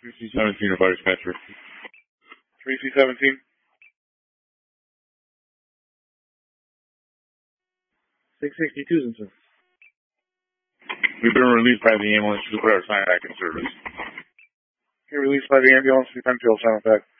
3C17 or fire dispatcher. 3C17. 662, sir. We've been released by the ambulance to put our sign back in service. Okay, released by the ambulance, 10 till, sound effect.